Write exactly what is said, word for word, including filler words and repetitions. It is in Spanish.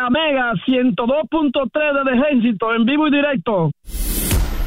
la Mega ciento dos punto tres del Ejército, en vivo y directo.